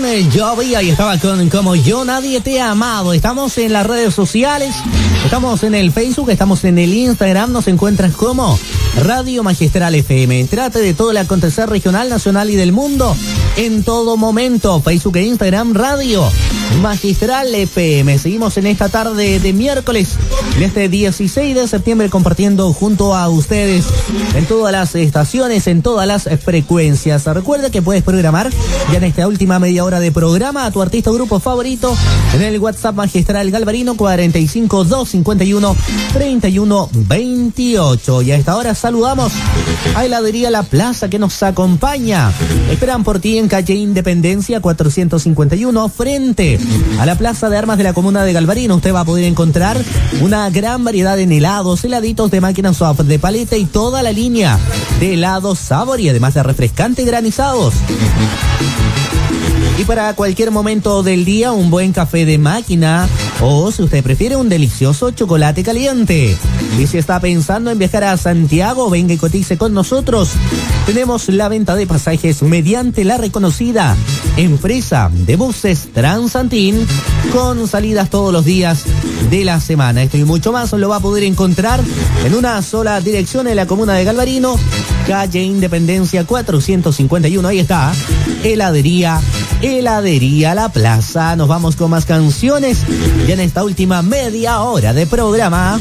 Bon Jovi, ahí estaba con Como Yo Nadie Te Ha Amado. Estamos en las redes sociales, estamos en el Facebook, estamos en el Instagram, nos encuentras como Radio Magistral FM. Entrate de todo el acontecer regional, nacional y del mundo en todo momento. Facebook e Instagram, Radio Magistral FM. Seguimos en esta tarde de miércoles, en este 16 de septiembre, compartiendo junto a ustedes en todas las estaciones, en todas las frecuencias. Recuerda que puedes programar ya en esta última media hora de programa a tu artista o grupo favorito en el WhatsApp Magistral Galvarino 45 251 31 28. Y a esta hora saludamos a Heladería La Plaza, que nos acompaña. Esperan por ti en calle Independencia 451, frente a la Plaza de Armas de la Comuna de Galvarino. Usted va a poder encontrar una gran variedad en helados, heladitos de máquina soft, de paleta y toda la línea de helados sabor, y además de refrescantes granizados. Y para cualquier momento del día, un buen café de máquina, o si usted prefiere, un delicioso chocolate caliente. Y si está pensando en viajar a Santiago, venga y cotice con nosotros. Tenemos la venta de pasajes mediante la reconocida empresa de buses Transantín, con salidas todos los días de la semana. Esto y mucho más lo va a poder encontrar en una sola dirección en la comuna de Galvarino, calle Independencia 451. Ahí está, Heladería La Plaza. Nos vamos con más canciones ya en esta última media hora de programa.